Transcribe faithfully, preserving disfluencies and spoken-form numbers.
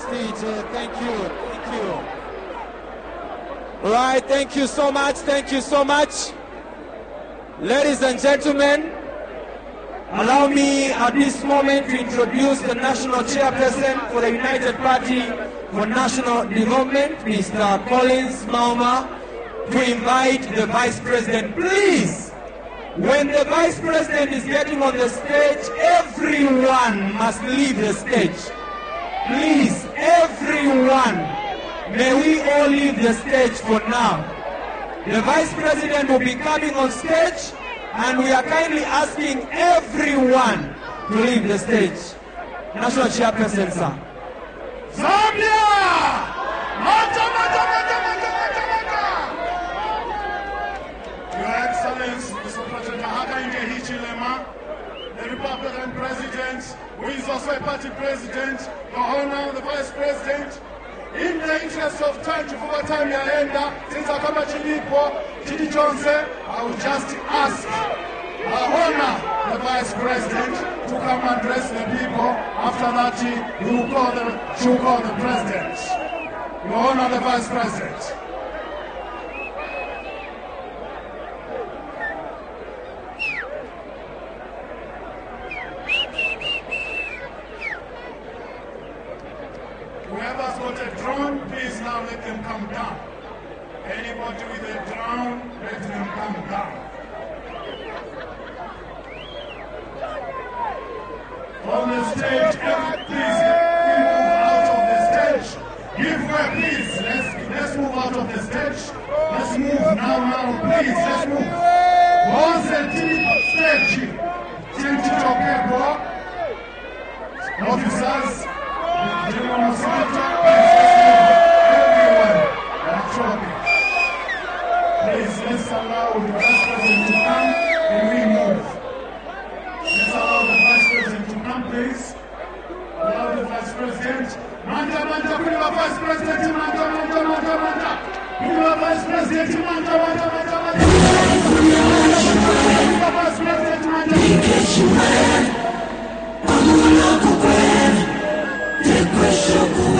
stage. Uh, thank you. Thank you. All right. Thank you so much. Thank you so much. Ladies and gentlemen, allow me at this moment to introduce the national chairperson for the United Party for National Development, Mister Collins Mauma, to invite the Vice President. Please, when the Vice President is getting on the stage, everyone must leave the stage. Please, everyone, may we all leave the stage for now. The Vice President will be coming on stage, and we are kindly asking everyone to leave the stage. National Chairperson, sir. Zambia! Mata, mata, mata, mata, mata, mata! Your Excellency, Mister President Hakainde Hichilema, the Republican President, who is also a party president, Your Honor, the Vice President, in the interest of time, before time yaenda, since I come at Chilipo, Chidi Johnson, I will just ask Our Honor, the Vice President, to come and address the people. After that, he will call the, she will call the President. Your Honor, the Vice President. Whoever's got a drone, please now let them come down. Anybody with a drone, let them come down. On the stage, every, please, we move out of the stage. Give way, please. Let's, let's move out of the stage. Let's move now, now, please. Let's move. Once the stage, change it okay, bro. Officers, General Secretary, everyone, electronic. Please, let's allow the Vice President to come and we move. Let's allow the Vice President to come, please. Allow the Vice President. Manta, manta, bring the Vice President. Manta, manta, manta, manta. Bring the Vice President. Manta, manta, manta, manta. Bring the Vice President. Manta. I'm